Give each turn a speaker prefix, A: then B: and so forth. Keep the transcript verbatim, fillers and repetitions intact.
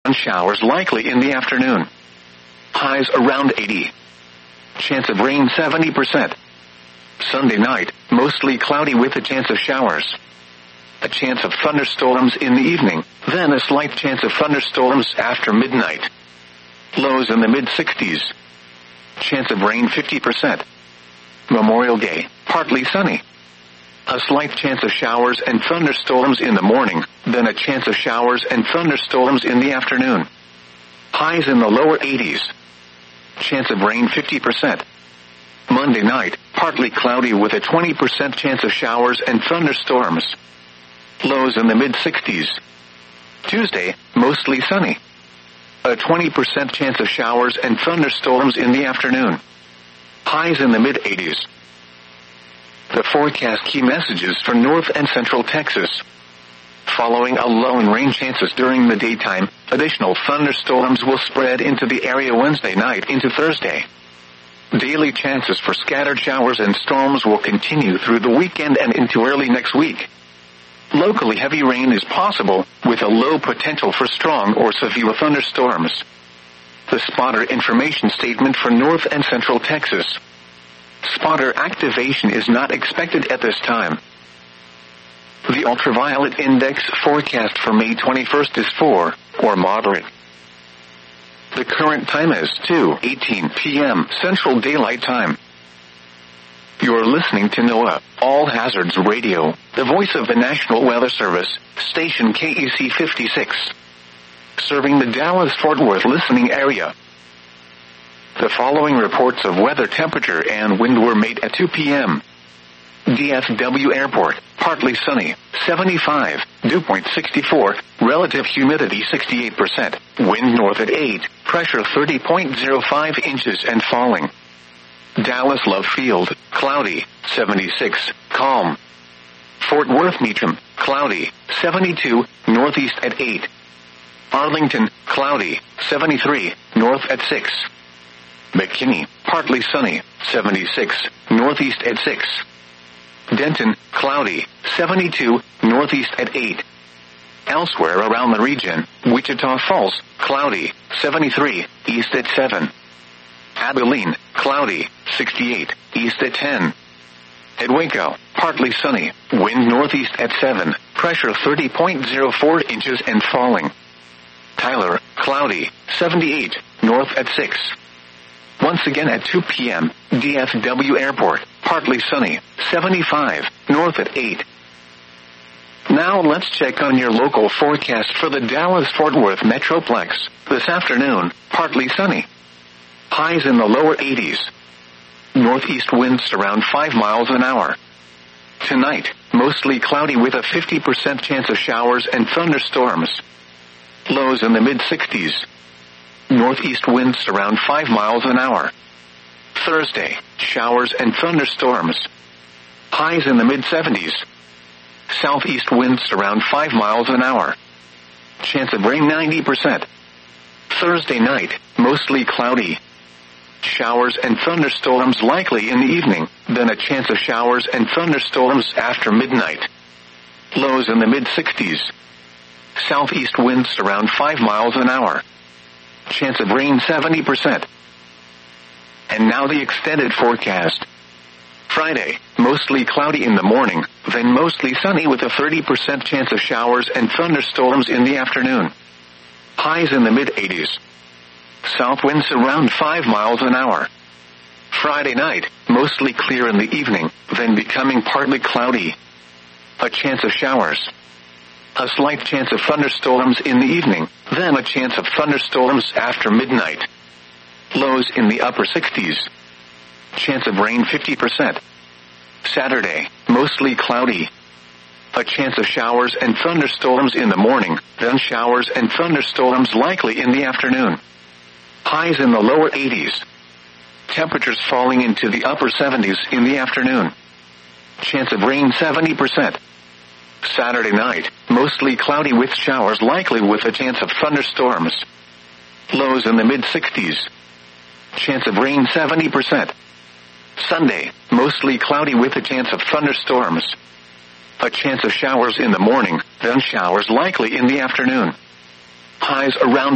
A: Showers likely in the afternoon. Highs around eighty. Chance of rain seventy percent. Sunday night, mostly cloudy with a chance of showers. A chance of thunderstorms in the evening, then a slight chance of thunderstorms after midnight. Lows in the mid-sixties. Chance of rain fifty percent. Memorial Day, partly sunny. A slight chance of showers and thunderstorms in the morning, then a chance of showers and thunderstorms in the afternoon. Highs in the lower eighties. Chance of rain fifty percent. Monday night, partly cloudy with a twenty percent chance of showers and thunderstorms. Lows in the mid-sixties. Tuesday, mostly sunny. A twenty percent chance of showers and thunderstorms in the afternoon. Highs in the mid-eighties. The forecast key messages for North and Central Texas. Following a low in rain chances during the daytime, additional thunderstorms will spread into the area Wednesday night into Thursday. Daily chances for scattered showers and storms will continue through the weekend and into early next week. Locally heavy rain is possible, with a low potential for strong or severe thunderstorms. The spotter information statement for North and Central Texas. Spotter activation is not expected at this time. The ultraviolet index forecast for May twenty-first is four, or moderate. The current time is two eighteen p.m. Central Daylight Time. You're listening to NOAA, All Hazards Radio, the voice of the National Weather Service, station K E C fifty-six. Serving the Dallas-Fort Worth listening area. The following reports of weather temperature and wind were made at two p.m. D F W Airport, partly sunny, seventy-five, dew point sixty-four, relative humidity sixty-eight percent, wind north at eight, pressure thirty point zero five inches and falling. Dallas Love Field, cloudy, seventy-six, calm. Fort Worth Meacham, cloudy, seventy-two, northeast at eight. Arlington, cloudy, seventy-three, north at six. McKinney, partly sunny, seventy-six, northeast at six. Denton, cloudy, seventy-two, northeast at eight. Elsewhere around the region, Wichita Falls, cloudy, seventy-three, east at seven. Abilene, cloudy, sixty-eight, east at ten. At Waco, partly sunny, wind northeast at seven, pressure thirty point zero four inches and falling. Tyler, cloudy, seventy-eight, north at six. Once again at two p.m., D F W Airport, partly sunny, seventy-five, north at eight. Now let's check on your local forecast for the Dallas-Fort Worth Metroplex. This afternoon, partly sunny. Highs in the lower eighties. Northeast winds around five miles an hour. Tonight, mostly cloudy with a fifty percent chance of showers and thunderstorms. Lows in the mid-sixties. Northeast winds around five miles an hour. Thursday, showers and thunderstorms. Highs in the mid-seventies. Southeast winds around five miles an hour. Chance of rain ninety percent. Thursday night, mostly cloudy. Showers and thunderstorms likely in the evening, then a chance of showers and thunderstorms after midnight. Lows in the mid-sixties. Southeast winds around five miles an hour. Chance of rain seventy percent. And now the extended forecast. Friday, mostly cloudy in the morning, then mostly sunny with a thirty percent chance of showers and thunderstorms in the afternoon. Highs in the mid-eighties. South winds around five miles an hour. Friday night, mostly clear in the evening, then becoming partly cloudy. A chance of showers. A slight chance of thunderstorms in the evening, then a chance of thunderstorms after midnight. Lows in the upper sixties. Chance of rain fifty percent. Saturday, mostly cloudy. A chance of showers and thunderstorms in the morning, then showers and thunderstorms likely in the afternoon. Highs in the lower eighties. Temperatures falling into the upper seventies in the afternoon. Chance of rain seventy percent. Saturday night, mostly cloudy with showers likely with a chance of thunderstorms. Lows in the mid-sixties. Chance of rain seventy percent. Sunday, mostly cloudy with a chance of thunderstorms. A chance of showers in the morning, then showers likely in the afternoon. Highs around